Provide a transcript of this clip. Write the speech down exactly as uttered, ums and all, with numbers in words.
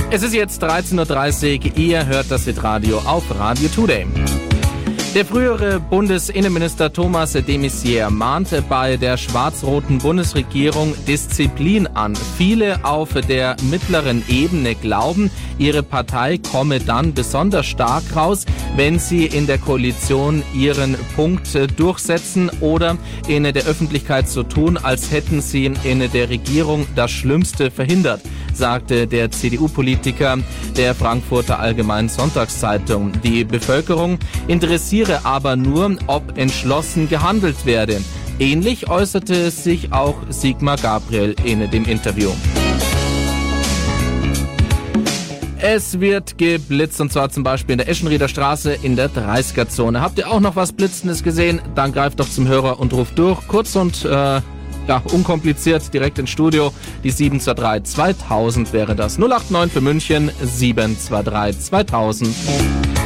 Es ist jetzt dreizehn Uhr dreißig, ihr hört das Hitradio auf Radio Today. Der frühere Bundesinnenminister Thomas de Maizière mahnte bei der schwarz-roten Bundesregierung Disziplin an. Viele auf der mittleren Ebene glauben, ihre Partei komme dann besonders stark raus, wenn sie in der Koalition ihren Punkt durchsetzen oder in der Öffentlichkeit so tun, als hätten sie in der Regierung das Schlimmste verhindert, sagte der C D U-Politiker der Frankfurter Allgemeinen Sonntagszeitung. Die Bevölkerung interessiere aber nur, ob entschlossen gehandelt werde. Ähnlich äußerte sich auch Sigmar Gabriel in dem Interview. Es wird geblitzt, und zwar zum Beispiel in der Eschenrieder Straße in der dreißiger-Zone. Habt ihr auch noch was Blitzendes gesehen? Dann greift doch zum Hörer und ruft durch. Kurz und äh, ja, unkompliziert, direkt ins Studio. Die sieben zwei drei zweitausend wäre das. null acht neun für München, sieben zwei drei zweitausend.